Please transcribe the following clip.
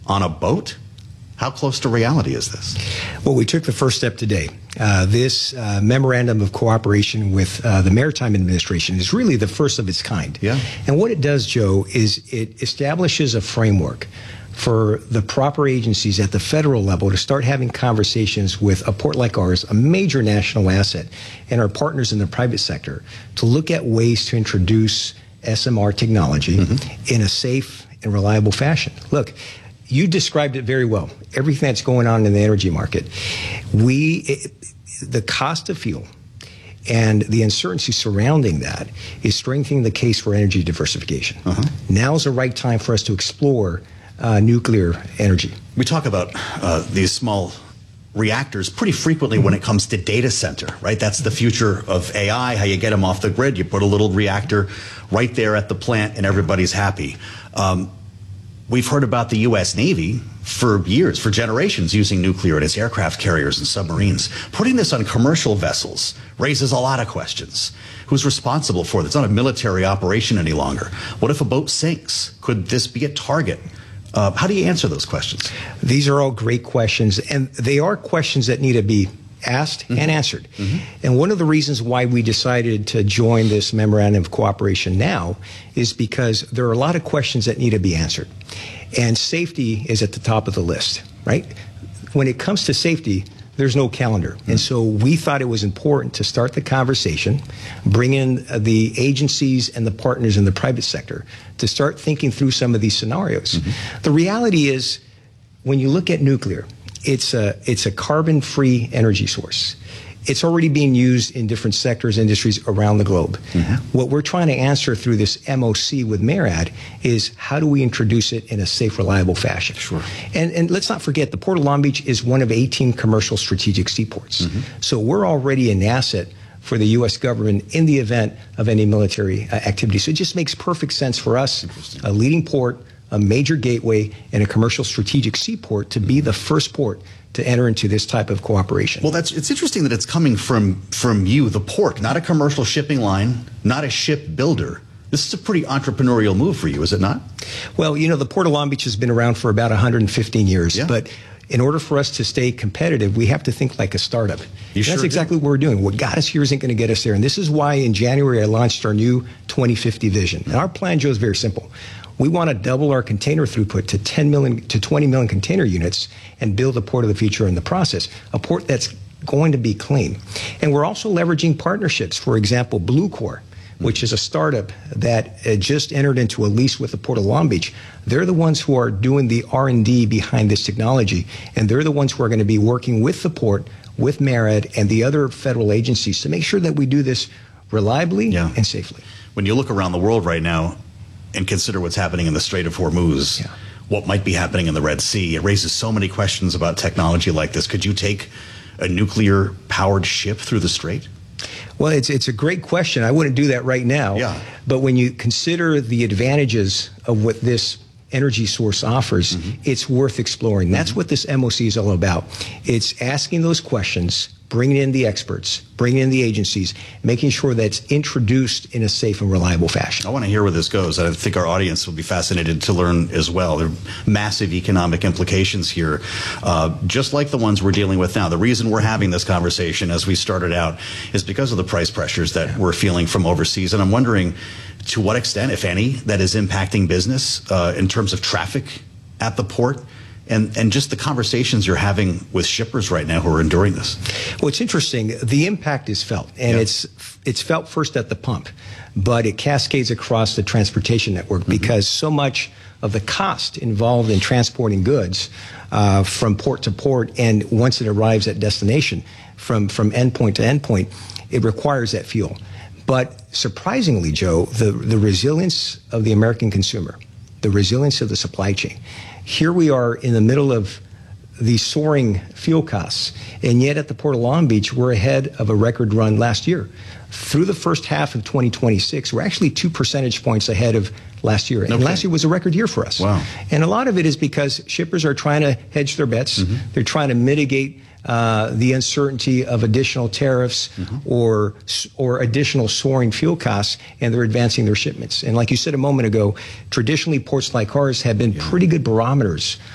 on a boat? How close to reality is this? Well, we took the first step today. This memorandum of cooperation with the Maritime Administration is really the first of its kind. Yeah. And what it does, Joe, is it establishes a framework for the proper agencies at the federal level to start having conversations with a port like ours, a major national asset, and our partners in the private sector to look at ways to introduce SMR technology in a safe and reliable fashion. Look, you described it very well. Everything that's going on in the energy market, the cost of fuel and the uncertainty surrounding that is strengthening the case for energy diversification. Now is the right time for us to explore nuclear energy. We talk about these small reactors pretty frequently when it comes to data center, right? That's the future of AI, how you get them off the grid. You put a little reactor right there at the plant and everybody's happy. We've heard about the U.S. Navy for years, for generations, using nuclear in its aircraft carriers and submarines. Putting this on commercial vessels raises a lot of questions. Who's responsible for this? It's not a military operation any longer. What if a boat sinks? Could this be a target? How do you answer those questions? These are all great questions, and they are questions that need to be asked and answered. And one of the reasons why we decided to join this memorandum of cooperation now is because there are a lot of questions that need to be answered. And safety is at the top of the list, right? When it comes to safety, there's no calendar. And so we thought it was important to start the conversation, bring in the agencies and the partners in the private sector to start thinking through some of these scenarios. The reality is, when you look at nuclear, it's a carbon-free energy source. It's already being used in different sectors, industries around the globe. What we're trying to answer through this MOC with MARAD is how do we introduce it in a safe, reliable fashion? Sure. And let's not forget, the Port of Long Beach is one of 18 commercial strategic seaports. So we're already an asset for the U.S. government in the event of any military activity. So it just makes perfect sense for us, a leading port, a major gateway, and a commercial strategic seaport to be the first port to enter into this type of cooperation. Well, it's interesting that it's coming from you, the port, not a commercial shipping line, not a ship builder. This is a pretty entrepreneurial move for you, is it not? Well, you know, the Port of Long Beach has been around for about 115 years, but in order for us to stay competitive, we have to think like a startup. That's exactly what we're doing. What got us here isn't going to get us there. And this is why in January I launched our new 2050 vision. And our plan, Joe, is very simple. We want to double our container throughput to 10 million to 20 million container units and build a port of the future in the process, a port that's going to be clean. And we're also leveraging partnerships. For example, Bluecor, which is a startup that just entered into a lease with the Port of Long Beach. They're the ones who are doing the R&D behind this technology, and they're the ones who are going to be working with the port, with MARAD, and the other federal agencies to make sure that we do this reliably and safely. When you look around the world right now and consider what's happening in the Strait of Hormuz, what might be happening in the Red Sea, it raises so many questions about technology like this. Could you take a nuclear-powered ship through the Strait? Well, it's a great question. I wouldn't do that right now. But when you consider the advantages of what this energy source offers, it's worth exploring. That's what this MOC is all about. It's asking those questions, bringing in the experts, bringing in the agencies, making sure that it's introduced in a safe and reliable fashion. I want to hear where this goes. I think our audience will be fascinated to learn as well. There are massive economic implications here, just like the ones we're dealing with now. The reason we're having this conversation, as we started out, is because of the price pressures that we're feeling from overseas. And I'm wondering to what extent, if any, that is impacting business in terms of traffic at the port. And just the conversations you're having with shippers right now who are enduring this. Well, it's interesting. The impact is felt, and it's felt first at the pump, but it cascades across the transportation network because so much of the cost involved in transporting goods from port to port, and once it arrives at destination, from endpoint to endpoint, it requires that fuel. But surprisingly, Joe, the resilience of the American consumer, the resilience of the supply chain. Here we are in the middle of these soaring fuel costs, and yet at the Port of Long Beach, we're ahead of a record run last year. Through the first half of 2026, we're actually 2 percentage points ahead of last year. And last year was a record year for us. Wow. And a lot of it is because shippers are trying to hedge their bets. They're trying to mitigate the uncertainty of additional tariffs or additional soaring fuel costs, and they're advancing their shipments. And like you said a moment ago, traditionally ports like ours have been pretty good barometers